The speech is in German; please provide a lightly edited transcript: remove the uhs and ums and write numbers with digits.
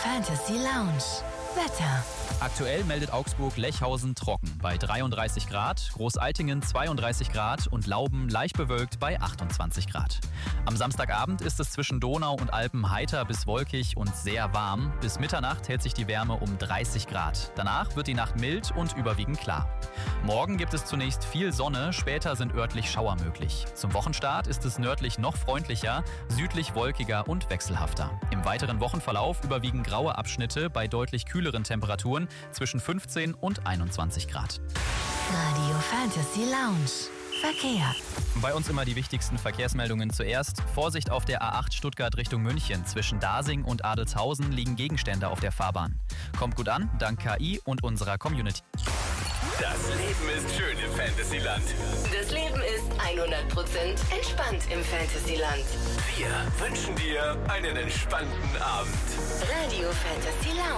Fantasy Lounge. Wetter. Aktuell meldet Augsburg-Lechhausen trocken bei 33 Grad, Großaltingen 32 Grad und Lauben leicht bewölkt bei 28 Grad. Am Samstagabend ist es zwischen Donau und Alpen heiter bis wolkig und sehr warm. Bis Mitternacht hält sich die Wärme um 30 Grad. Danach wird die Nacht mild und überwiegend klar. Morgen gibt es zunächst viel Sonne, später sind örtlich Schauer möglich. Zum Wochenstart ist es nördlich noch freundlicher, südlich wolkiger und wechselhafter. Im weiteren Wochenverlauf überwiegen graue Abschnitte bei deutlich kühleren Temperaturen zwischen 15 und 21 Grad. Radio Fantasy Lounge. Verkehr. Bei uns immer die wichtigsten Verkehrsmeldungen zuerst. Vorsicht auf der A8 Stuttgart Richtung München. Zwischen Dasing und Adelzhausen liegen Gegenstände auf der Fahrbahn. Kommt gut an, dank KI und unserer Community. Das Leben ist schön im Fantasyland. Das Leben ist 100% entspannt im Fantasyland. Wir wünschen dir einen entspannten Abend. Radio Fantasy Lounge.